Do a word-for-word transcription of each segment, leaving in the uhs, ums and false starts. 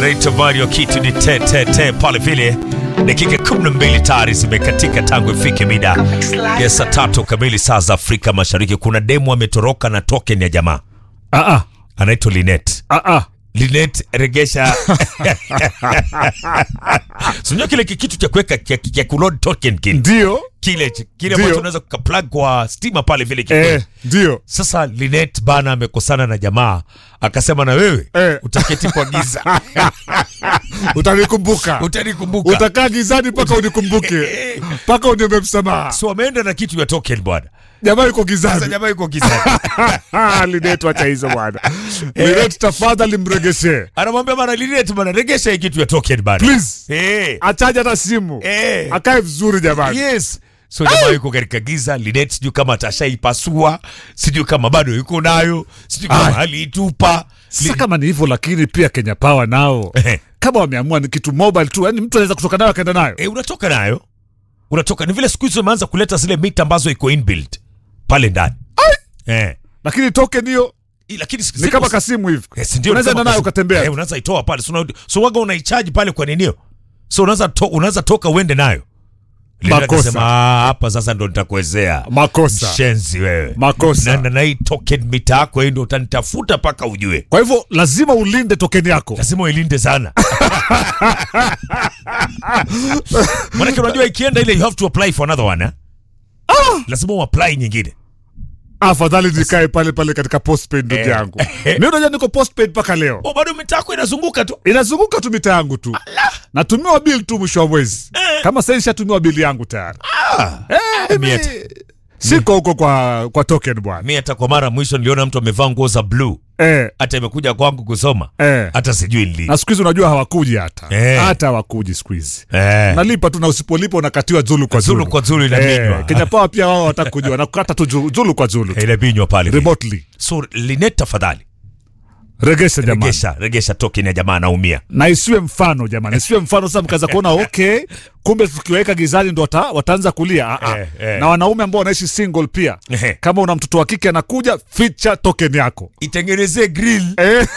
Anaitwa Mario kitu ni te te te pale vile. Dakika kumi na mbili tayari zimekatika tangu ifike mida ya saa tatu kamili saa za Afrika Mashariki. Kuna demo ametoroka na token ya jamaa. Ah ah. Anaitwa Linet. Ah ah. Linet regesha. Sunyo kile kitu cha kuweka kia kuload token kile. Ndio. Kile kile ambacho unaweza kuplug kwa stima pale vile kile. Eh, ndio. Sasa Linet bana amekosana na jamaa, akasema na wewe eh, utaketi kwa giza. Utanikumbuka. Utanikumbuka. Utakaa gizani paka unikumbuke. Paka uniombe msamaha. So ameenda na kitu ya token bwana. Jamaa yuko gizani. Sasa jamaa yuko gizani. Linet wacha hizo bwana. Linet tafadhali mregeshe. Anamwambia bana Linet bana regesha hii kitu ya token bana. Please. Eh. Achaja na simu. Eh. Akae vizuri jamani. Yes. So jamaa yuko katika giza. Linet sijui kama atashaipasua, sijui kama bado yuko nayo, sijui kama aliitupa. Sasa kama ni hivyo, lakini pia Kenya Power nao kama wameamua ni kitu mobile tu, yani mtu anaweza kutoka nayo akaenda nayo. Eh, unatoka nayo. Unatoka ni vile siku hizo wameanza kuleta zile mita ambazo iko inbuilt pale ndani. Eh. Lakini token hiyo lakini ni kama kasimu hivi. Yes, unaweza enda nayo ukatembea. Eh, unaweza itoa pale. So, so waga unaichaji pale kwa ninio. So unaweza to, unaweza toka uende nayo. Makosa. Hapa sasa ndo nitakuwezea. Makosa. Shenzi wewe. Makosa. Na na hii token mita yako ndio utanitafuta paka ujue. Kwa hivyo lazima ulinde token yako. Lazima uilinde sana. Maana unajua ikienda ile you have to apply for another one, eh? Ah! Lazima uapply nyingine. Afadhali nikae pale pale katika postpaid ndugu yangu. Mimi unajua niko postpaid paka leo. Oh, bado mita yako inazunguka tu. Inazunguka tu mita yangu tu. Allah. Natumiwa bill tu mwisho wa mwezi. Eh. Kama sasa nishatumiwa bill yangu tayari. Ah. Eh, mimi siko huko kwa kwa token bwana. Mimi hata kwa mara mwisho niliona mtu amevaa nguo za blue. Eh. Hata imekuja kwangu kusoma. Eh. Hata sijui nili. Na siku hizi unajua hawakuji hata. Eh. Hata hawakuji siku hizi. Eh. Nalipa tu na usipolipa unakatiwa zulu kwa zulu. Zulu kwa zulu inabinywa. Eh. Kenya Power pia wao watakujua na kukata tu zulu kwa zulu. Ile binywa pale. Remotely. So Linet tafadhali. Regesha jamani. Regesha, regesha token ya jamaa anaumia. Na isiwe mfano jamani. Isiwe mfano sasa mkaanza kuona okay, kumbe tukiweka gizani ndo wata, wataanza kulia. Ah, eh, eh. Na wanaume ambao wanaishi single pia. Eh. Kama una mtoto wa kike anakuja, ficha token yako. Itengenezee grill. Eh.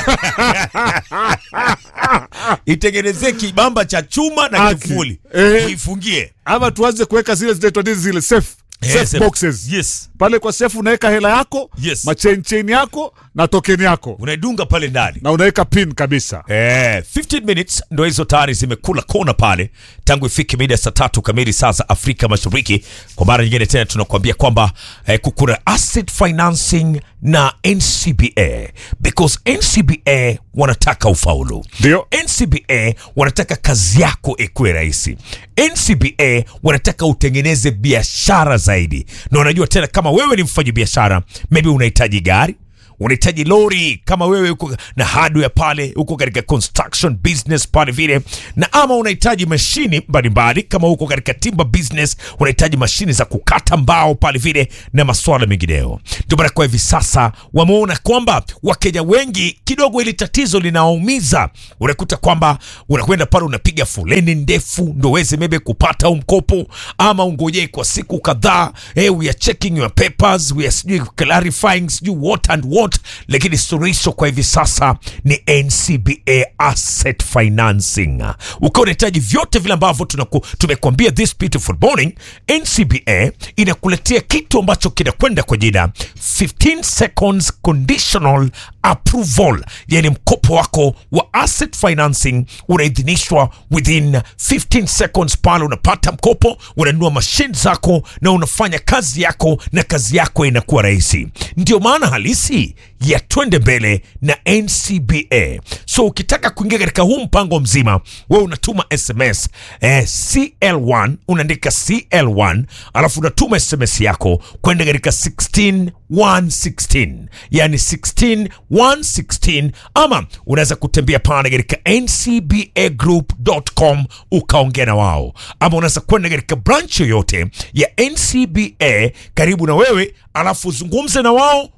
Itengenezee kibamba cha chuma na kifuli. Eh. Uifungie. Ama tuanze kuweka zile zinaitwa nini zile safe. Safe yes, boxes. Yes. Pale kwa safe unaweka hela yako, yes, machain chain yako na token yako. Unaidunga pale ndani. Na unaweka pin kabisa. Eh, fifteen minutes ndo hizo tayari zimekula kona pale tangu ifike mida saa tatu kamili saa za Afrika Mashariki. Kwa mara nyingine tena tunakuambia kwamba eh, kukura asset financing na N C B A, because N C B A wanataka ufaulu. Ndio. N C B A wanataka kazi yako ikuwe rahisi. N C B A wanataka utengeneze biashara zaidi. Na unajua tena kama wewe ni mfanyi biashara, maybe unahitaji gari, unahitaji lori, kama wewe uko na hardware pale, uko katika construction business pale vile, na ama unahitaji mashini mbalimbali, kama uko katika timber business unahitaji mashini za kukata mbao pale vile na masuala mengineo. Ndio maana kwa hivi sasa wameona kwamba Wakenya wengi kidogo ili tatizo linaumiza. Unakuta kwamba unakwenda pale unapiga foleni ndefu ndio uweze maybe kupata mkopo, ama ungojee kwa siku kadhaa. Hey, we are checking your papers, we are clarifying you what and what. Lakini suluhisho kwa hivi sasa ni N C B A Asset Financing. Ukiwa unahitaji vyote vile ambavyo tumekuambia this beautiful morning, N C B A inakuletea kitu ambacho kinakwenda kwa jina fifteen seconds conditional approval. Yani mkopo wako wa asset financing unaidhinishwa within fifteen seconds. Pale unapata mkopo, unanunua machine zako na unafanya kazi yako, na kazi yako inakuwa rahisi. Ndio maana halisi ya twende mbele na N C B A. So ukitaka kuingia katika huu mpango mzima, wewe unatuma S M S eh, C L one, unaandika C L one, alafu unatuma S M S yako kwenda katika sixteen one sixteen, yani sixteen one sixteen, ama unaweza kutembea pale katika N C B A group dot com ukaongea na wao, ama unaweza kwenda katika branch yoyote ya N C B A karibu na wewe, alafu zungumze na wao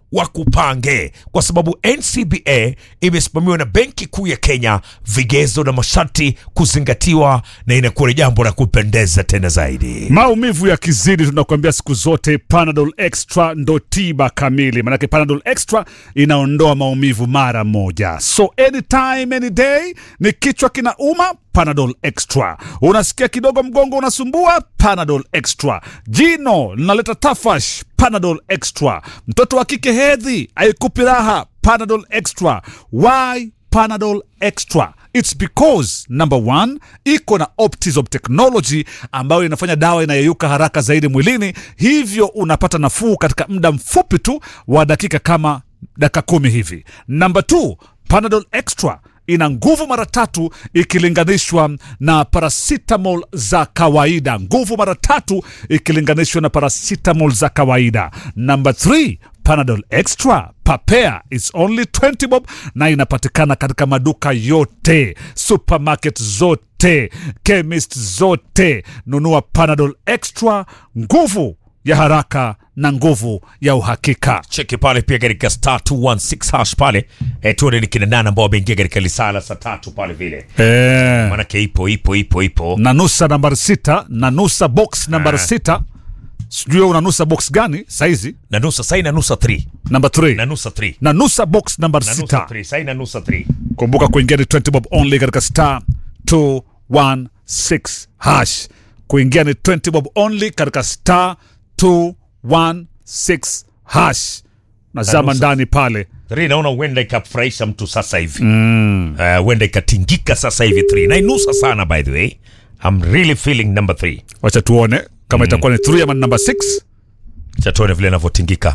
wakupange, kwa sababu N C B A imesimamiwa na Benki Kuu ya Kenya, vigezo na masharti kuzingatiwa, na inakuwa ni jambo la kupendeza tena zaidi. Maumivu ya kizidi, tunakuambia siku zote Panadol Extra ndo tiba kamili. Manake Panadol Extra inaondoa maumivu mara moja. So anytime any day, ni kichwa kinauma, Panadol Extra. Unasikia kidogo mgongo unasumbua, Panadol Extra. Jino linaleta tafash, Panadol Extra. Mtoto wa kike hedhi haikupi raha, Panadol Extra. Why Panadol Extra? It's because number one, iko na Optizop technology ambayo inafanya dawa inayeyuka haraka zaidi mwilini, hivyo unapata nafuu katika muda mfupi tu wa dakika kama dakika kumi hivi. Number two, Panadol Extra ina nguvu mara tatu ikilinganishwa na paracetamol za kawaida. Nguvu mara tatu ikilinganishwa na paracetamol za kawaida. Number three, Panadol Extra Papea is only twenty bob na inapatikana katika maduka yote, supermarket zote, chemist zote. Nunua Panadol Extra, nguvu ya haraka na nguvu ya uhakika. Cheki pale pia katika star two one six hash pale. Eh, tuone ni kina nani ambao wameingia katika lisala saa tatu pale vile. Eh. Manake ipo ipo ipo ipo. Nanusa nambari sita, nanusa box nambari sita. Sijui unanusa box gani saizi? Nanusa sai nanusa three. Number three. Nanusa three. Nanusa box nambari Nanusa sita. three. Sai nanusa three. Kumbuka kuingia ni twenty bob only katika star two one six hash. Kuingia ni twenty bob only katika star two one six hash. Nazama ndani pale. three naona wenda ikafurahisha mtu sasa hivi. Mm. Uh, wenda ikatingika sasa hivi three. Na inusa sana by the way. I'm really feeling number three. Wacha tuone kama mm. itakuwa ni three ama number six. Wacha tuone vile inavyotingika.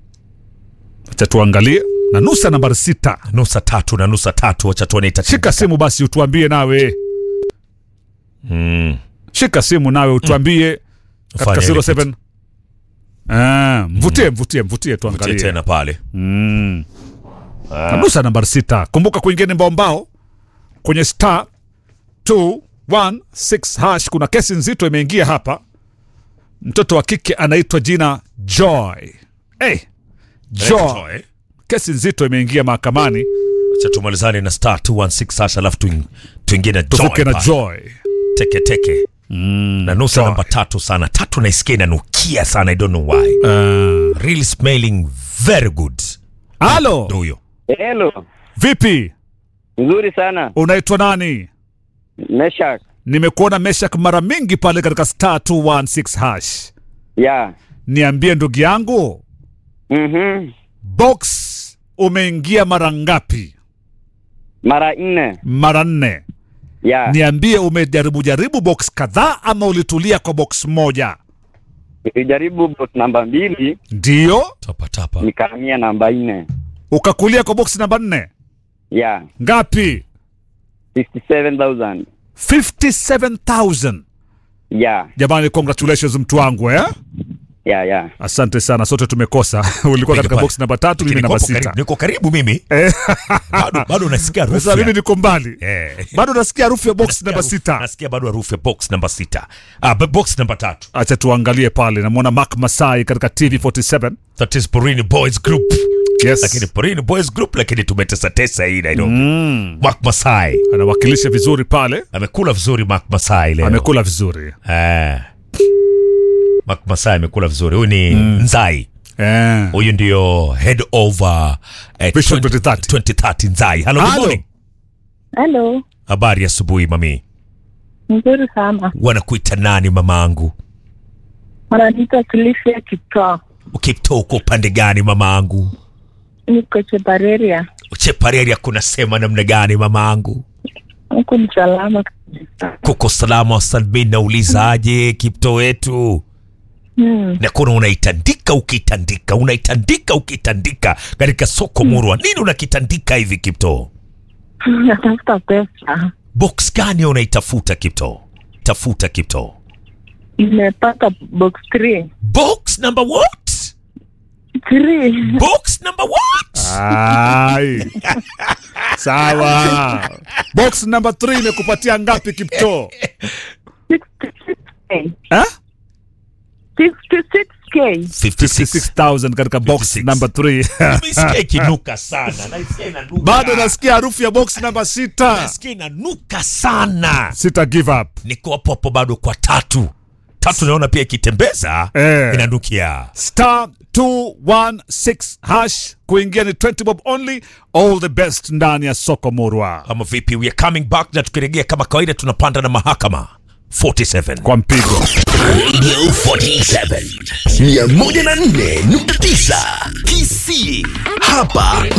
Wacha tuangalie. Na nusa nambari sita. Nusa tatu na nusa tatu. Wacha tuone itatingika. Shika simu basi utuambie nawe. Mm. Shika simu nawe utuambie mm. katika zero seven. Ah, mvutie mvutie mvutie tuangalie. Mvutie tena pale. Mm. Ah. Nusa nambari sita. Kumbuka kuingia ni mbao mbao kwenye star two one six hash. Kuna kesi nzito imeingia hapa. Mtoto wa kike anaitwa jina Joy. Hey, Joy. Joy. Kesi nzito imeingia mahakamani. Acha tumalizane na star two one six hash alafu tuingie na Joy. Tuvuke na Joy. Teke teke. Mm, na nusa namba tatu sana. Tatu na isikia inanukia sana. I don't know why. Uh, really smelling very good. Halo. Ndio. Hello. Vipi? Nzuri sana. Unaitwa nani? Meshak. Nimekuona Meshak mara mingi pale katika star two one six hash. Yeah. Niambie ndugu yangu. Mhm. Box umeingia mara ngapi? Mara nne. Mara nne. Yeah. Niambie umejaribu jaribu box kadhaa ama ulitulia kwa box moja? Nilijaribu box namba mbili. Ndio. Tapa tapa. Nikahamia namba nne. Ukakulia kwa box namba nne? Yeah. Ngapi? fifty-seven thousand. fifty-seven thousand. Yeah. Jamani, congratulations mtu wangu eh? Yeah, yeah. Asante sana, sote tumekosa. Ulikuwa katika box namba tatu, mimi namba sita. Niko karibu mimi. Bado bado nasikia harufu. Sasa mimi niko mbali. Eh. Bado nasikia harufu ya box namba sita. Nasikia bado harufu ya box namba sita. Ah, box namba tatu. Acha tuangalie pale. Namuona Mark Masai katika T V forty-seven. That is Porini Boys Group. Yes. Lakini Porini Boys Group lakini tumetesa tesa hii Nairobi. Mm. Mark Masai anawakilisha vizuri pale. Amekula vizuri Mark Masai leo. Amekula vizuri. Eh. Mark Masai amekula vizuri. Huyu ni mm. Nzai. Eh. Huyu ndio head over eh, Vision twenty thirty. twenty thirty Nzai. Hello, good morning. Hello. Habari ya asubuhi mami. Nzuri sana. Wanakuita nani mamangu? Wananiita Tulifia Kipto. Ukipto uko upande gani mamangu? Niko Chepareria. Chepareria kuna sema namna gani mamangu? Huko ni salama kabisa. Kuko salama wa salmini na ulizaje Kipto wetu? Hmm. Na kuna unaitandika ukitandika, unaitandika ukitandika katika soko murwa. Nini unakitandika hivi Kipto? Natafuta pesa. Box gani unaitafuta Kipto? Tafuta Kipto. Nimepata box three. Box number what? three. Box number what? Ai. Sawa. Box number three imekupatia ngapi Kipto? sixty-six K. Eh? sixty-six K. K. fifty-six thousand katika box fifty-six. number three. Nimesikia ikinuka sana. Naisikia inanuka. Bado nasikia harufu ya box number sita. Nasikia inanuka sana. Sita give up. Niko hapo hapo bado kwa tatu. Tatu naona pia ikitembeza Eh. inanukia. Star two one six hash kuingia ni twenty bob only. All the best ndani ya soko Murwa. Ama vipi, we are coming back na tukirejea kama kawaida tunapanda na mahakama forty-seven. Kwa mpigo. Radio forty-seven mia moja na nne nukta tisa Kisii hapa